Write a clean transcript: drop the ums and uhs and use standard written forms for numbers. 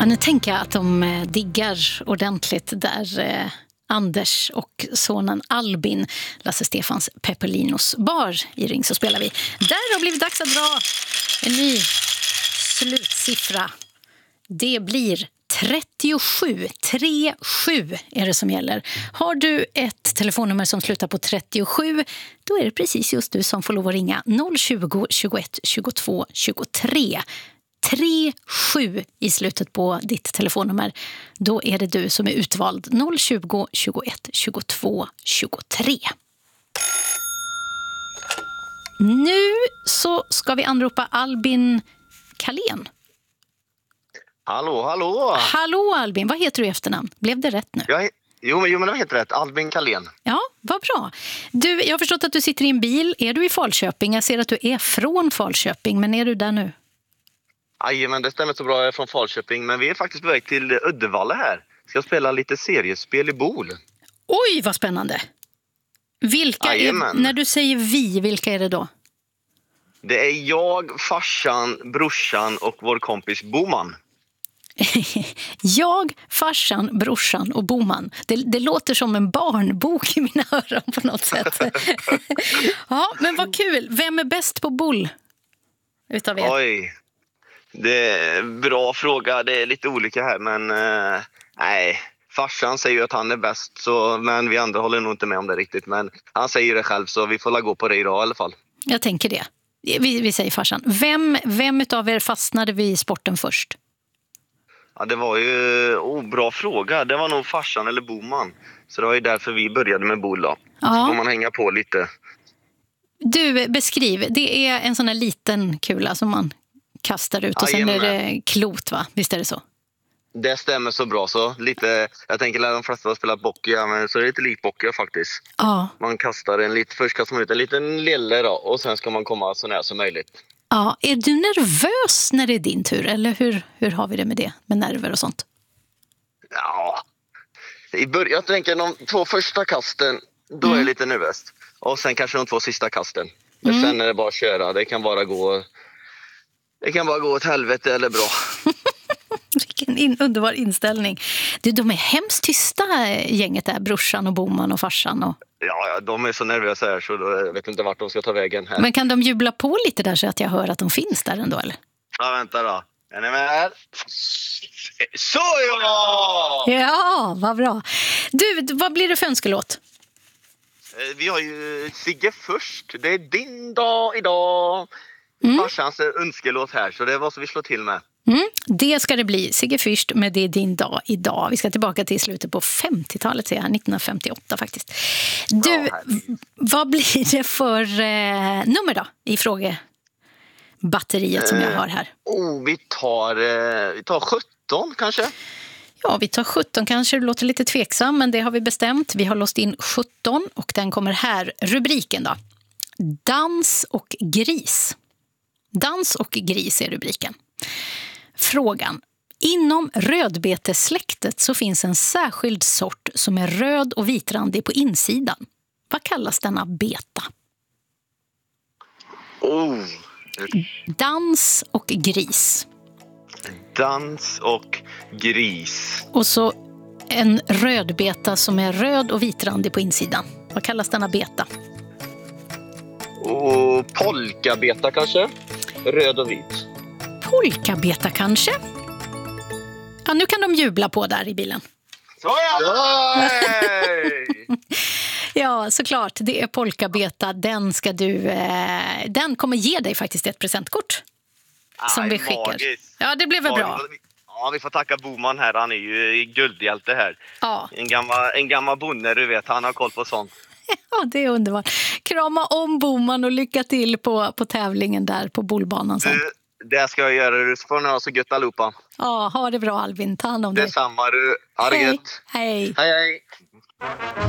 nu tänker jag att de diggar ordentligt där Anders och sonen Albin, Lasse Stefans Peppelinos bar i Ring, så spelar vi. Där har blivit dags att dra en ny slutsiffra. Det blir 37. 37 är det som gäller. Har du ett telefonnummer som slutar på 37, då är det precis just du som får lov att ringa 020 21 22 23. 37 i slutet på ditt telefonnummer. Då är det du som är utvald. 020 21 22 23. Nu så ska vi anropa Albin Kalén. Hallå, hallå! Hallå Albin, vad heter du i efternamn? Blev det rätt nu? Jo, men det heter rätt. Albin Kalén. Ja, vad bra. Du, jag har förstått att du sitter i en bil. Är du i Falköping? Jag ser att du är från Falköping, men är du där nu? Aj, men det stämmer så bra. Jag är från Falköping, men vi är faktiskt på väg till Uddevalla här. Ska spela lite seriespel i Bol. Oj, vad spännande! När du säger vi, vilka är det då? Det är jag, farsan, brorsan och vår kompis Boman. Jag, farsan, brorsan och Boman. Det låter som en barnbok i mina öron på något sätt. Ja, men vad kul. Vem är bäst på boll utav er? Oj, det är en bra fråga. Det är lite olika här, men nej. Farsan säger ju att han är bäst, men vi andra håller nog inte med om det riktigt. Men han säger det själv, så vi får gå på det idag i alla fall. Jag tänker det. Vi säger farsan. Vem utav er fastnade vid sporten först? Ja, det var ju bra fråga. Det var nog farsan eller Boman. Så det var ju därför vi började med Bol då. Ja. Så får man hänga på lite. Du, beskriv. Det är en sån här liten kula som man kastar ut och sen är det klot, va? Visst är det så? Det stämmer så bra så. Lite, jag tänker att de flesta har spelat bockja, men så är det lite lik bockja faktiskt. Ja. Man kastar först kastar man ut en liten lille då, och sen ska man komma så nära som möjligt. Ja, är du nervös när det är din tur? Eller hur har vi det med det? Med nerver och sånt? Ja, jag tänker de 2 första kasten, då är jag lite nervös. Och sen kanske de 2 sista kasten. Men sen är det bara att köra. Det kan bara gå åt helvete eller bra. Vilken underbar inställning. De är hemskt tysta, gänget där, brorsan och Boman och farsan. Och... Ja, de är så nervösa här så jag vet inte vart de ska ta vägen här. Men kan de jubla på lite där så att jag hör att de finns där ändå, eller? Ja, vänta då. Är ni med här? Så ja! Ja, vad bra. Du, vad blir det för önskelåt? Vi har ju Sigge först. Det är din dag idag. Farsans önskelåt här, så det var så vi slår till med. Det ska det bli. Sigge Fürst med Det är din dag idag. Vi ska tillbaka till slutet på 50-talet, säger jag, 1958 faktiskt. Du, vad blir det för nummer då i frågebatteriet som jag har här? Vi tar 17 kanske. Ja, vi tar 17 kanske. Det låter lite tveksam, men det har vi bestämt. Vi har låst in 17 och den kommer här. Rubriken då. Dans och gris. Dans och gris är rubriken. Frågan. Inom rödbetesläktet så finns en särskild sort som är röd och vitrandig på insidan. Vad kallas denna beta? Dans och gris. Dans och gris. Och så en rödbeta som är röd och vitrandig på insidan. Vad kallas denna beta? Polkabeta kanske? Röd och vit. Polkabeta kanske? Ja, nu kan de jubla på där i bilen. Så ja! Ja, såklart. Det är polkabeta. Den kommer ge dig faktiskt ett presentkort. Som vi skickar. Magiskt. Ja, det blev väl bra. Ja, vi får tacka Boman här. Han är ju guldhjälte här. Ja. En gammal bonde, du vet. Han har koll på sånt. Ja, det är underbart. Krama om Boman och lycka till på tävlingen där på bollbanan sen. Det ska jag göra. Du får ha så gött allihopa. Ja, ha det bra Albin. Ta hand om dig. Detsamma du. Ha det gött. Hej. Hej, hej.